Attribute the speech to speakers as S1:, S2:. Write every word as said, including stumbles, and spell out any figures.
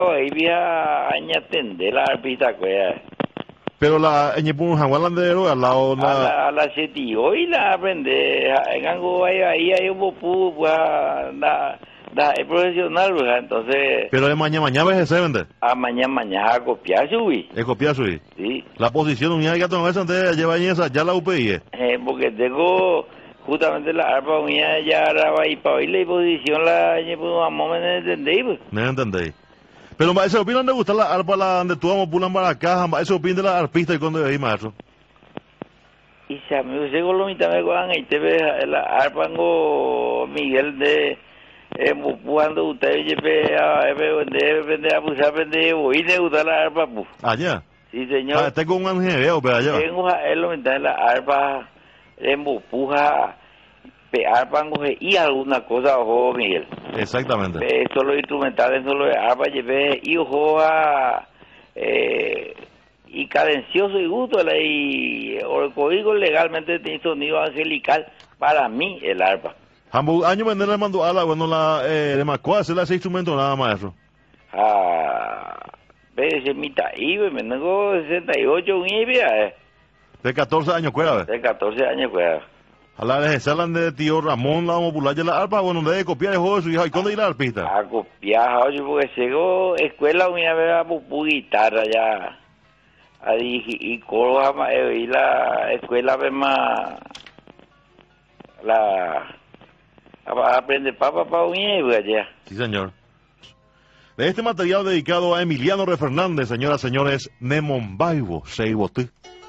S1: Ahí había añatender la arpita cuea.
S2: Pero la ñepun jagualandero al lado
S1: A
S2: la
S1: la, a la siete y hoy la aprende. En algo ahí, ahí hay un popu, pues, da, da, es profesional, pues, entonces,
S2: pero de mañana mañana ves se vende.
S1: a mañana, mañana, a copiar, subí.
S2: Es copiar su
S1: Sí,
S2: la posición unidad que tengo esa antes lleva ahí esa ya la U P I. eh.
S1: eh, porque tengo justamente la arpa unida ya araba y para oír la posición la, pues, vamos a entender, pues.
S2: ¿Me entendéis? Pero ma, ese opinan de gustar la arpa la donde tú vamos pulan para acá, ese opin de la arpista y cuando ahí maestro.
S1: Y si a mí me llegó lo mitad me cojan y te ve la arpango Miguel de eh, cuando usted lleve a vender vender a pusar vender voy de usar la arpa pu.
S2: Allá.
S1: Sí señor.
S2: Ah, tengo un angel, pero allá.
S1: Tengo a él lo mitad de la arpa en bupuja pe arpango y alguna cosa ojo Miguel.
S2: Exactamente.
S1: Pe, solo instrumentales solo de arpa lleve y ojo a eh y cadencioso y gusto la y o el código legalmente tiene sonido angelical para mí el arpa.
S2: Hamburg año vender le mandó a la bueno la eh de Macua hacer ese instrumento nada maestro.
S1: Ah, ve ese mitad y me tengo sesenta y ocho un eh,
S2: De catorce años cuera, ve.
S1: de catorce años pues.
S2: A la de Salan de tío Ramón la vamos a pular ya la arpa, bueno, de copiar el juego de su hija y cuándo ir a la arpista.
S1: A copiar, oye, porque llegó escuela una vez a pupu guitarra ya. Ahí y coro y la escuela ve más la a aprender papa para un allá.
S2: Sí, señor. De este material dedicado a Emiliano Re Fernández, señoras y señores, Nemombaibo, Seibote.